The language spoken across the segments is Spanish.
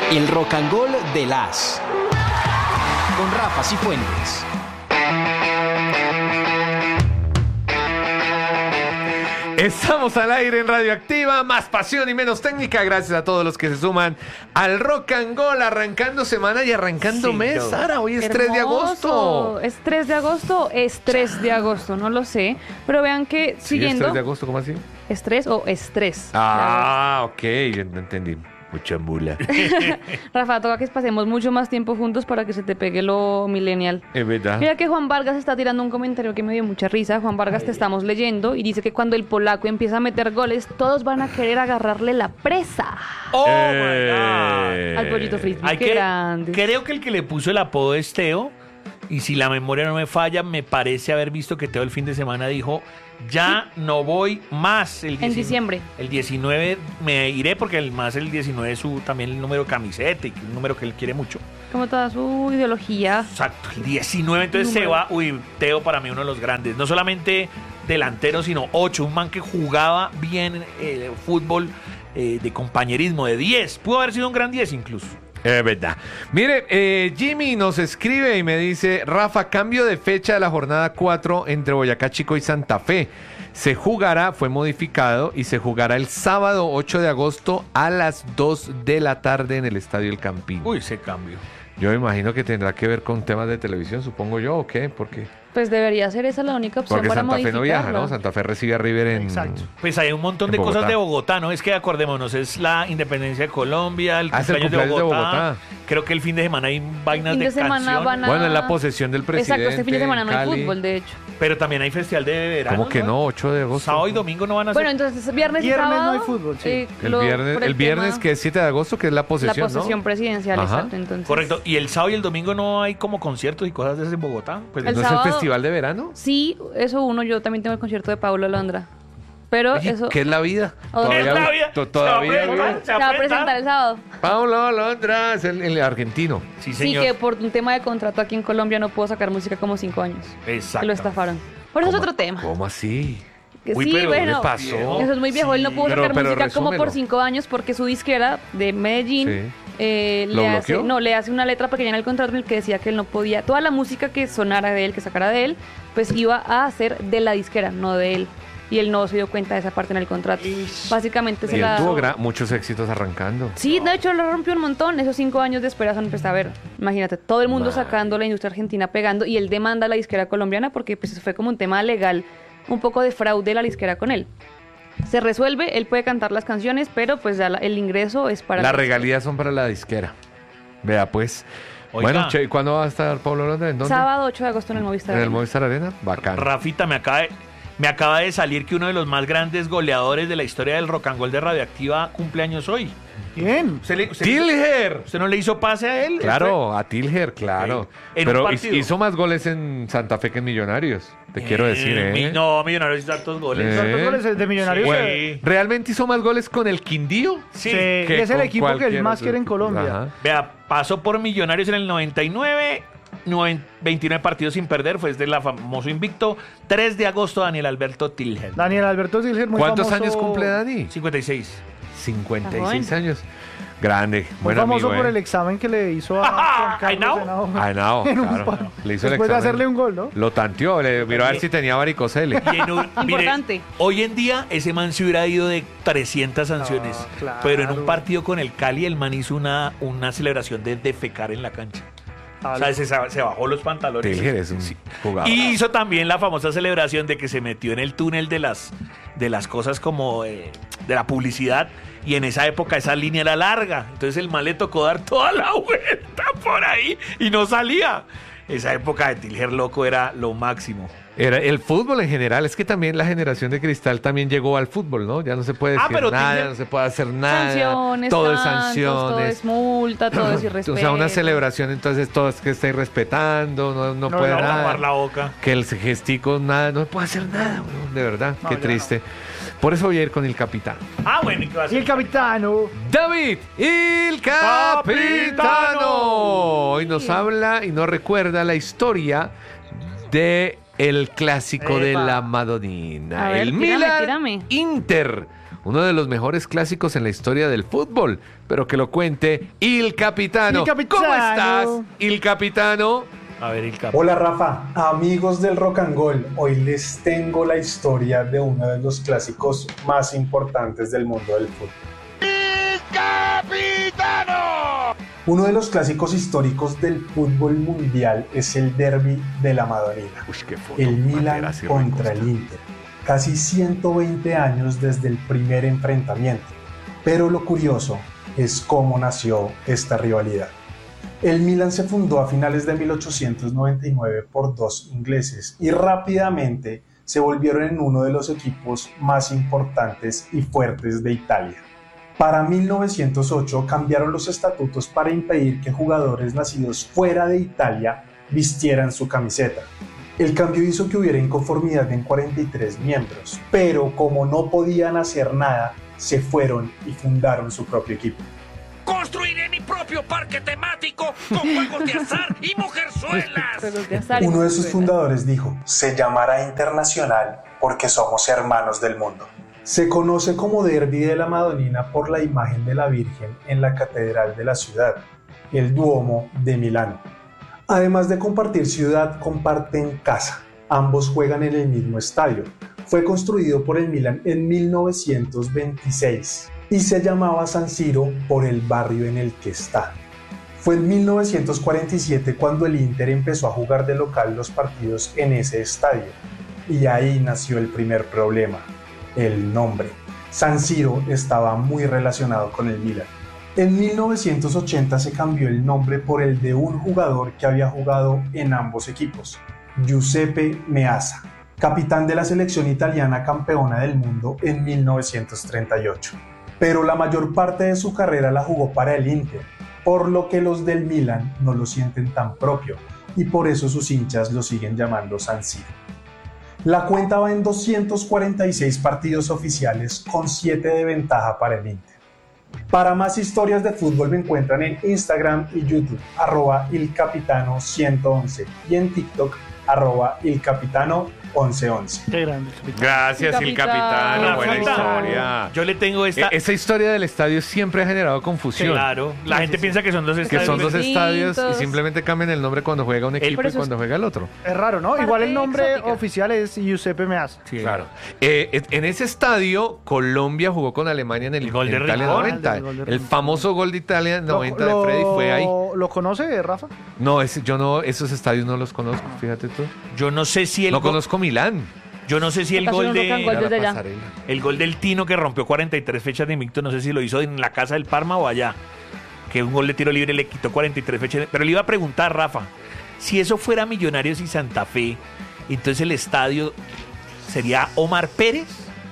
El Rock and Roll de las con Rafa Cifuentes. Estamos al aire en Radioactiva, más pasión y menos técnica. Gracias a todos los que se suman al Rock and Roll, arrancando semana y arrancando mes. Sara, hoy es Hermoso. 3 de agosto. ¿Es 3 de agosto? Es 3 de agosto, no lo sé. Pero vean que Sí, siguiendo... es 3 de agosto, ¿cómo así? ¿Estrés o estrés? Ah, ok, ya entendí. Mucha mula. Rafa, toca que pasemos mucho más tiempo juntos para que se te pegue lo millennial. Es verdad. Mira que Juan Vargas está tirando un comentario que me dio mucha risa. Juan Vargas, te estamos leyendo y dice que cuando el polaco empieza a meter goles, todos van a querer agarrarle la presa ¡Oh, my God! al pollito frisbee. Hay Qué que- grande. Creo que el que le puso el apodo es Teo. Y si la memoria no me falla, me parece haber visto que Teo el fin de semana dijo: ya no voy más. En diciembre. El 19 me iré porque el 19 es también el número camiseta y un número que él quiere mucho. Como toda su ideología. Exacto, el 19 entonces Número. se va. Uy, Teo para mí uno de los grandes. No solamente delantero, sino 8. Un man que jugaba bien fútbol de compañerismo, de 10. Pudo haber sido un gran 10 incluso. Es verdad. Mire, Jimmy nos escribe y me dice: Rafa, cambio de fecha de la jornada 4 entre Boyacá Chico y Santa Fe. Se jugará, fue modificado y se jugará el sábado 8 de agosto a las 2 de la tarde en el Estadio El Campín. Uy, ese cambio. Yo imagino que tendrá que ver con temas de televisión, supongo yo, ¿o qué? Porque Debería ser esa la única opción Porque para Santa Fe no viaja, modificarla. ¿no? Santa Fe recibe a River en... Exacto. Pues hay un montón en de cosas Bogotá. de Bogotá, ¿no? Es que acordémonos, es la independencia de Colombia, el Ah, es el cumpleaños de cumpleaños de Bogotá. Bogotá. Creo que el fin de semana hay vainas Fin de de semana canción. van a- Bueno, es la posesión del presidente. Exacto, este fin de semana no hay Cali. fútbol, de hecho. Pero también hay festival de verano. ¿Cómo que no? 8 de agosto. Sábado y domingo no van a Bueno, hacer. entonces viernes y Viernes no sábado. hay fútbol, sí. El por viernes, tema- que es 7 de agosto, que es la la posesión, posesión ¿no? presidencial, Ajá. exacto. Entonces, Correcto. Y el sábado y el domingo no hay como conciertos y cosas de esas en Bogotá. Pues El ¿No es sábado- el festival de verano? Sí, eso uno, yo también tengo el concierto de Pablo Londra. Pero Oye, eso ¿qué es la vida? Oh, ¿Qué es la vida? Todavía Se va a vive. presentar, se va a presentar el sábado. Paulo Londra es el argentino. Sí, Sí, señor. que por un tema de contrato aquí en Colombia no puedo sacar música como 5 años. Exacto. Que lo estafaron. Pero eso es ¿Cómo- otro tema. ¿Cómo así? Que Uy, sí, pero ¿qué bueno, le pasó? eso es muy viejo. Él no pudo Pero- sacar pero música como por resúmelo. 5 años porque su disquera de Medellín ¿Lo le bloqueó? hace una letra pequeña en el contrato en el que decía que él no podía, toda la música que sonara de él, que sacara de él, pues iba a hacer de la disquera, no de él. Y él no se dio cuenta de esa parte en el contrato. Básicamente Y se él la... tuvo muchos éxitos arrancando. Sí, de hecho lo rompió un montón. Esos 5 años de espera son, pues, a ver, imagínate, todo el mundo sacando, la industria argentina pegando, y él demanda a la disquera colombiana porque pues fue como un tema legal, un poco de fraude la disquera con él. Se resuelve, él puede cantar las canciones, pero pues ya el ingreso es para... Las la regalías son para la disquera. Vea, pues. Oiga. Bueno, che, ¿y cuándo va a estar Pablo Londra? ¿En dónde? Sábado 8 de agosto en el Movistar. ¿En el Arena. Movistar Arena? Bacán. Rafita, me acaba de salir que uno de los más grandes goleadores de la historia del rock and roll de Radioactiva cumpleaños hoy. Bien. ¡Tilger! ¿Usted no le hizo pase a él? Claro, a Tilger, claro. Sí. En Pero un partido. hizo más goles en Santa Fe que en Millonarios. Te quiero decir, ¿eh? No, Millonarios hizo hartos goles. ¿Eh? Los goles de Millonarios. Sí. Bueno, ¿realmente hizo más goles con el Quindío? Sí. Sí, Que y es el con equipo que cualquiera él más de- quiere en Colombia. Ajá. Vea, pasó por Millonarios en el 99, 29 partidos sin perder, fue desde el famoso invicto. 3 de agosto, Daniel Alberto Tilger. Daniel Alberto Silger, muy ¿Cuántos famoso- años cumple Dani? 56. 56 años. Grande, Muy buen famoso amigo, por ¿eh? el examen que le hizo a Juan I know. Carlos Henao. Ah, no, En un claro. par- Le hizo el Después de examen. hacerle un gol, ¿no? Lo tanteó, le miró a ver si tenía varicocele. Y en un- mire, Importante. hoy en día ese man se hubiera ido de 300 sanciones. Ah, claro. Pero en un partido con el Cali, el man hizo una celebración de defecar en la cancha. O sea, se bajó los pantalones. Tilger es un jugador. Y hizo también la famosa celebración de que se metió en el túnel de las cosas como de la publicidad. Y en esa época esa línea era larga. Entonces el man le tocó dar toda la vuelta por ahí y no salía. Esa época de Tilger loco era lo máximo. Era el fútbol en general, es que también la generación de cristal también llegó al fútbol, ¿no? Ya no se puede decir pero nada, Tilger- no se puede hacer nada. Sanciones, todo es tantos, sanciones. todo es multa, todo es irrespeto. O sea, una celebración, entonces todo es que está irrespetando, no No, puede no, Tapar nada. la boca. Que el gestico, nada, no puede hacer nada, weón, de verdad, No, qué ya triste. Por eso voy a ir con el capitán. Ah, bueno, ¿y qué va a Y hacer? el capitano. David, el capitano. Hoy nos habla y nos recuerda la historia de el clásico de Epa. la Madonina. A ver, el tírame, Milan tírame. Inter. uno de los mejores clásicos en la historia del fútbol, pero que lo cuente Il Capitano. Il Capitano. ¿Cómo estás, Il Capitano? A ver, el cap. Hola Rafa, amigos del Rock and Gold, hoy les tengo la historia de uno de los clásicos más importantes del mundo del fútbol. ¡El Capitano! Uno de los clásicos históricos del fútbol mundial es el derbi de la Madonina, el Milan contra el Inter. Casi 120 años desde el primer enfrentamiento, pero lo curioso es cómo nació esta rivalidad. El Milan se fundó a finales de 1899 por dos ingleses y rápidamente se volvieron en uno de los equipos más importantes y fuertes de Italia. Para 1908 cambiaron los estatutos para impedir que jugadores nacidos fuera de Italia vistieran su camiseta. El cambio hizo que hubiera inconformidad en 43 miembros, pero como no podían hacer nada, se fueron y fundaron su propio equipo. Construiré mi propio parque temático con juegos de azar y mujerzuelas. Uno de sus fundadores dijo, se llamará Internacional porque somos hermanos del mundo. Se conoce como Derbi de la Madonina por la imagen de la Virgen en la catedral de la ciudad, el Duomo de Milán. Además de compartir ciudad, comparten casa. Ambos juegan en el mismo estadio. Fue construido por el Milan en 1926 y se llamaba San Siro por el barrio en el que está. Fue en 1947 cuando el Inter empezó a jugar de local los partidos en ese estadio. Y ahí nació el primer problema, el nombre. San Siro estaba muy relacionado con el Milan. En 1980 se cambió el nombre por el de un jugador que había jugado en ambos equipos, Giuseppe Meazza, capitán de la selección italiana campeona del mundo en 1938. Pero la mayor parte de su carrera la jugó para el Inter, por lo que los del Milan no lo sienten tan propio y por eso sus hinchas lo siguen llamando San Siro. La cuenta va en 246 partidos oficiales con 7 de ventaja para el Inter. Para más historias de fútbol me encuentran en Instagram y YouTube, @ilcapitano111 y en TikTok, @ilcapitano1111. Qué grande. Gracias, Il Capitano. Una Buena falta. historia. Yo le tengo esta. Esa historia del estadio siempre ha generado confusión. Claro, la gente piensa que son dos Que estadios. son dos distintos. estadios y simplemente cambian el nombre cuando juega un equipo pero y eso cuando juega el otro. Es raro, ¿no? Parte Igual el nombre exótica. oficial es Giuseppe Meazza. Sí. Claro. En ese estadio, Colombia jugó con Alemania en el gol de en Italia Rincón. 90. El gol de El Rincón. famoso gol de Italia 90 de Freddy fue ahí. ¿Lo conoce, Rafa? No, yo no, esos estadios no los conozco, fíjate tú. Yo no sé si el No gol, conozco Milán. yo no sé si el Casi gol no tocan de gol Era desde la allá. pasarela. el gol del Tino que rompió 43 fechas de invicto, no sé si lo hizo en la casa del Parma o allá. Que un gol de tiro libre le quitó 43 fechas. Pero le iba a preguntar, Rafa, si eso fuera Millonarios y Santa Fe, entonces el estadio sería Omar Pérez.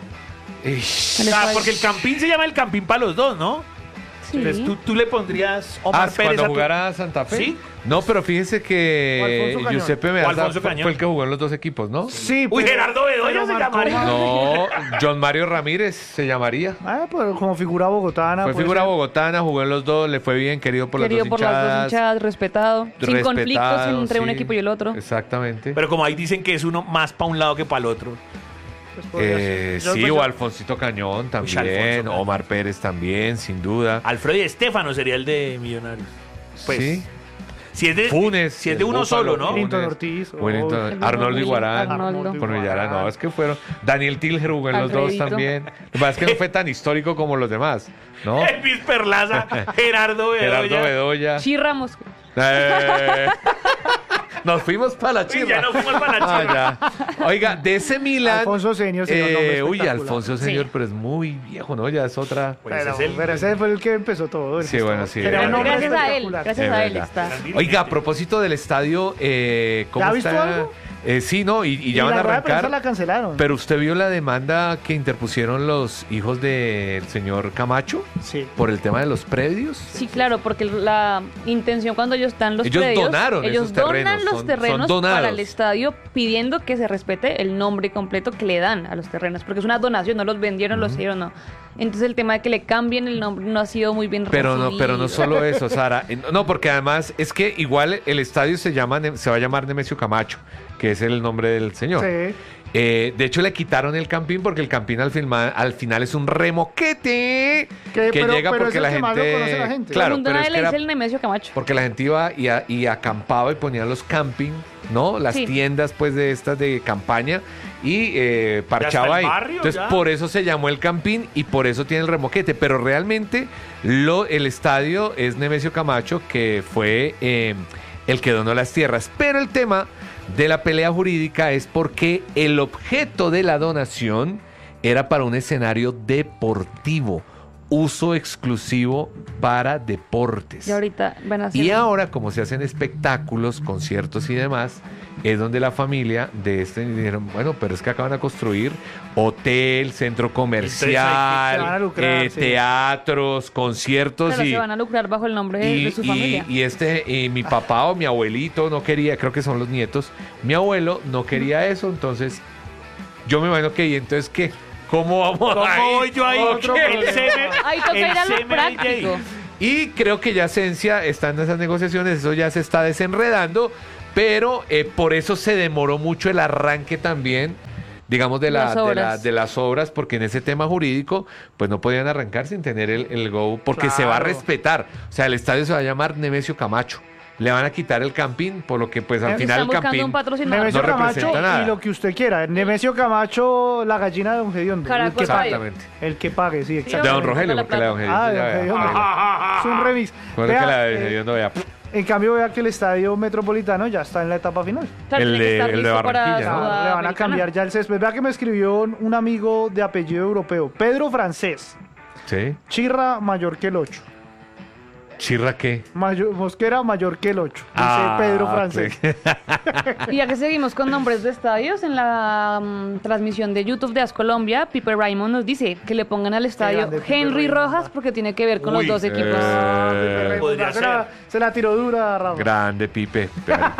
Ish. Porque el Campín se llama el Campín para los dos, ¿no? Sí. Entonces tú le pondrías Omar Pérez cuando a tu- jugara Santa Fe. ¿Sí? No, pero fíjese O que Alfonso Cañón. Giuseppe O Meazza Alfonso fue Cañón. el que jugó en los dos equipos, ¿no? Sí. Uy, pero- Gerardo Bedoya pero se marcó llamaría. más. No, John Mario Ramírez se llamaría. Pues como figura bogotana. Fue puede figura ser. bogotana, jugó en los dos, le fue bien, querido por Querido las por dos las dos hinchadas. hinchadas, respetado. Sin conflictos respetado, entre un sí, equipo y el otro. Exactamente. Pero como ahí dicen que es uno más para un lado que para el otro. Pues podría ser. Yo, Sí, pues, o yo- Alfonsito Cañón también, Alfonso. Omar Pérez también, sin duda. Alfredo y Estefano sería el de Millonarios. Pues, Sí. si es de, Funes, si es de el uno Búfalo, solo, ¿no? Funes. Clinton Ortiz. Wellington, el Arnoldo mismo Iguarán, Arnoldo. por Villara, no, es que fueron. Daniel Tilger jugó en los dos Alfredito. también. Lo que pasa es que no fue tan histórico como los demás, ¿no? Elvis Perlaza, Gerardo Bedoya. Gerardo Bedoya. Sí, Ramos. Eh, Nos fuimos para la Sí, chirra. ya no fuimos para la chirra. Ya. Oiga, de ese Milan. Alfonso Senior, señor, nombre uy, espectacular. Alfonso Senior, Sí. pero es muy viejo, ¿no? Ya es otra. Pues Pero, es el- pero ese fue el que empezó todo. Sí, bueno, sí, Era un es nombre Gracias a él, espectacular. gracias Es a él verdad. está. Oiga, a propósito del estadio, ¿cómo ¿Ya ha visto está? algo? Sí, no, y ya Y van a la rueda de prensa arrancar. la cancelaron. Pero usted vio la demanda que interpusieron los hijos del señor Camacho Sí. por el tema de los predios. Sí, claro, porque la intención cuando ellos dan los Ellos predios, donaron ellos esos terrenos, donan los son terrenos donados. para el estadio pidiendo que se respete el nombre completo que le dan a los terrenos, porque es una donación, no los vendieron, los hicieron, no. Entonces el tema de que le cambien el nombre no ha sido muy bien Pero no recibido. solo eso, Sara. No, porque además es que igual el estadio se va a llamar Nemesio Camacho, que es el nombre del señor. Sí. De hecho, le quitaron el campín porque el campín al final es un remoquete que pero llega es porque el la que más lo gente... conoce la gente. Claro, Todo el mundo pero es nadie que le era dice el Nemesio Camacho. porque la gente iba y acampaba y ponía los camping, ¿no? Las Sí. tiendas, pues, de estas de campaña y parchaba el ahí. barrio, Entonces, ya. por eso se llamó el campín y por eso tiene el remoquete. Pero realmente el estadio es Nemesio Camacho, que fue el que donó las tierras. Pero el tema de la pelea jurídica es porque el objeto de la donación era para un escenario deportivo, uso exclusivo para deportes. Y ahorita van a hacer... Y ahora, como se hacen espectáculos, conciertos y demás, es donde la familia de dijeron, bueno, pero es que acaban de construir hotel, centro Se van comercial, a lucrar, sí. teatros, conciertos Claro, y... se van a lucrar bajo el nombre de su familia. Y mi papá o mi abuelito no quería, creo que son los nietos, mi abuelo no quería eso, entonces yo me imagino que, ¿y entonces qué? ¿Cómo vamos ¿Cómo a ir? voy yo ahí? Otro El problema. semen- Ahí toca el ir a lo semen práctico. DJ. Y creo que ya Esencia está en esas negociaciones, eso ya se está desenredando, pero por eso se demoró mucho el arranque también, digamos, de las obras, porque en ese tema jurídico, pues no podían arrancar sin tener el go, porque se va a Claro. respetar. O sea, el estadio se va a llamar Nemesio Camacho. Le van a quitar el campín, por lo que pues al Están final el Están buscando campín... un patrocinador. Nemesio no Camacho representa nada. y lo que usted quiera. Nemesio Camacho, la gallina de Don Gediondo. Caracol El que pague. Exactamente. El que pague, sí, De exactamente. Don Rogelio, la porque la de Don plata. Gediondo Ah, de ya Don vea, Gediondo. baila. Es un remix. Bueno, que Vea, la de Gediondo vea. en cambio, vea que el estadio metropolitano ya está en la etapa final. Claro, el tiene que de- estar el de listo para Barranquilla, ¿no? Le van a Sudamericana. cambiar ya el césped. Vea que me escribió un amigo de apellido europeo, Pedro Francés. Sí. Chirra mayor que el 8. ¿Chirra qué? Mosquera mayor que el 8. Dice Pedro Francés. ok. Y ya que seguimos con nombres de estadios, en la transmisión de YouTube de As Colombia, Pipe Raymond nos dice que le pongan al estadio grande Pipe Henry Raymond, Rojas ¿no? porque tiene que ver con Uy, los dos equipos. Podría Se la tiró dura, Rafa. Grande, Pipe.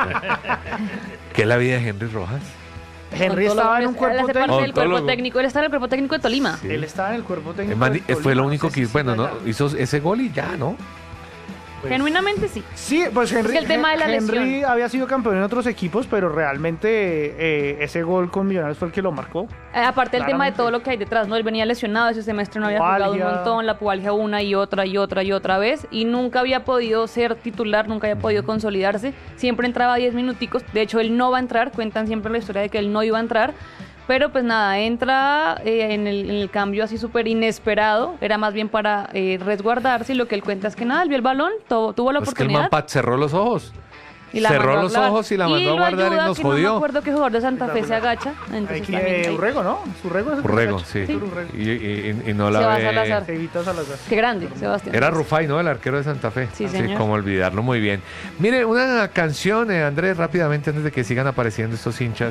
¿Qué es la vida de Henry Rojas? Henry Con todo estaba lo- en un él cuerpo hace parte técnico. del cuerpo Odontólogo. técnico. Él está en el cuerpo técnico de Tolima. Sí. Él estaba en el cuerpo técnico. Es más, del fue Tolima, lo no único sé que si bueno, siga ¿no? allá. Hizo ese gol y ya, ¿no? Genuinamente sí. Sí, pues Henry, Es que el tema de la Henry lesión. había sido campeón en otros equipos, pero realmente ese gol con Millonarios fue el que lo marcó. Aparte del tema de Claramente. todo lo que hay detrás, ¿no? Él venía lesionado, ese semestre no había jugado un Pubalgia. montón, la pubalgia una y otra vez, y nunca había podido ser titular, nunca había podido consolidarse, siempre entraba 10 minuticos, de hecho él no va a entrar, cuentan siempre la historia de que él no iba a entrar, pero pues nada, entra en el cambio así súper inesperado, era más bien para resguardarse, y lo que él cuenta es que nada, él vio el balón, tuvo la Es que el oportunidad. man cerró los ojos. Y la cerró mandó a los guardar. ojos y la mandó a lo guardar y ayuda nos que No jodió. me acuerdo qué jugador de Santa Fe se agacha. Entonces Aquí, también ahí- Urrego, ¿no? Urrego es el que Urrego, agacha. sí. Urrego. Y no la Sebas ve. Salazar. Evita Salazar. Qué grande, Sebastián. Era Rufai, ¿no? El arquero de Santa Fe. Sí, señor. Cómo olvidarlo, muy bien. Mire, una canción, Andrés, rápidamente, antes de que sigan apareciendo estos hinchas.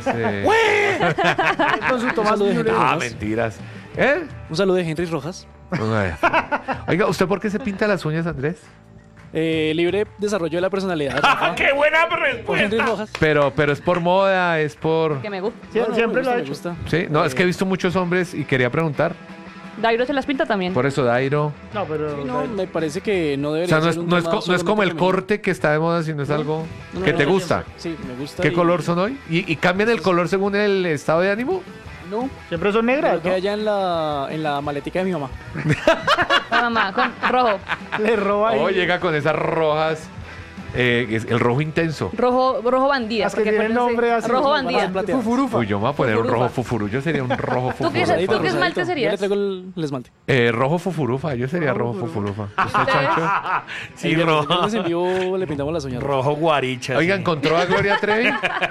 Con su Tomás saludo de Müller. Ah, Rojas. mentiras. ¿Eh? Un saludo de Henry Rojas. Oiga, ¿usted por qué se pinta las uñas, Andrés? Libre desarrollo de la personalidad. Rafa. ¡Qué buena Por Henry respuesta! Rojas. Pero es por moda, es por... Que me gusta. Siempre lo ha me hecho. gusta. Sí, no, es que he visto muchos hombres y quería preguntar. Dairo se las pinta también. Por eso, Dairo. No, pero. Sí, no, me parece que no O debería sea, no es, ser un no es tema no es como el solamente femenino. corte que está de moda, sino es algo No, que no, te no, gusta. Sí, me gusta. ¿Qué y- color son hoy? ¿Y cambian el color según el estado de ánimo? No, Siempre son negras, lo que ¿no? haya en la maletica de mi mamá. La mamá, con rojo. Le roba ahí. Oh, llega con esas rojas. Es el rojo intenso. Rojo bandida. Las que porque tienen acuérdense, nombre así. Rojo Más bandida. plateadas. Fufurufa. Uy, yo me voy a poner un Fufurufa. rojo fufuru. Yo sería un rojo ¿Tú qué fufurufa. ¿Tú qué esmalte Yo le serías? traigo el esmalte. Rojo fufurufa. Yo sería rojo fufurufa. ¿Usted, Chancho? Sí, El rojo. viernes en vivo le pintamos las uñas. Rojo guaricha. Oigan, sí. ¿encontró a Gloria Trevi?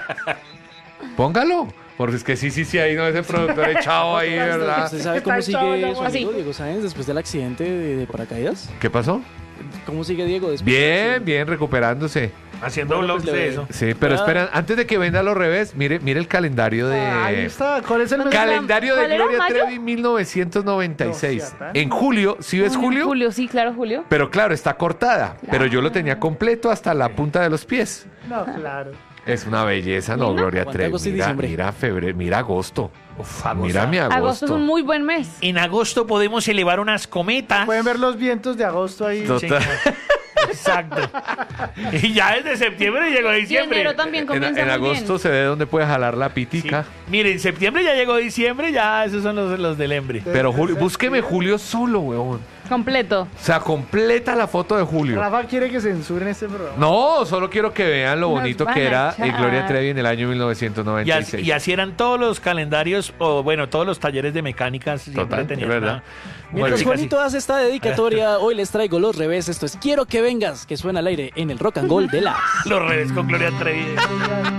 Póngalo. Porque es que sí, ahí no, ese productor echado ahí, ¿verdad? ¿Usted sabe Está cómo echado sigue ya, su así. amigo Diego Sáenz después del accidente de paracaídas? ¿Qué pasó? ¿Cómo sigue Diego después? Bien, recuperándose. Haciendo Bueno, vlogs pues le de veo. eso. Sí, pero Ah. esperan, antes de que venda lo revés, mire el calendario de... Ahí está. ¿Cuál es el ¿Dónde mensaje? Calendario de ¿Cuál era, Gloria mayo? Trevi 1996. No sea tan- En julio, ¿sí ves julio? Julio, sí, claro, Julio. Pero claro, está cortada. Pero yo lo tenía completo hasta la punta de los pies. No, claro. Es una belleza, ¿no, Mira. Gloria Aguanta Trevi? agosto y Mira, diciembre. mira febrero, mira agosto. Uf, Mira mi agosto. Agosto es un muy buen mes. En agosto podemos elevar unas cometas. Pueden ver los vientos de agosto ahí. Total. Exacto. Y ya desde septiembre llegó Y diciembre. enero también En, comienza en muy agosto bien. se ve donde puede jalar la pitica. Mire, en septiembre ya llegó diciembre, ya esos son los del Embre. Pero Julio, búsqueme Julio solo, weón. Completo. O sea, completa la foto de Julio. Rafa quiere que censuren este programa. No, solo quiero que vean lo Nos bonito van que a era echar. Gloria Trevi en el año Y 1996. así eran todos los calendarios, o bueno, todos los talleres de mecánicas. Siempre Total, tenían es verdad. una Mientras música así. Juanito hace esta dedicatoria, hoy les traigo los revés. Esto es Quiero que vengas, que suena al aire en el Rock and Roll de la... Los revés con Gloria Trevi.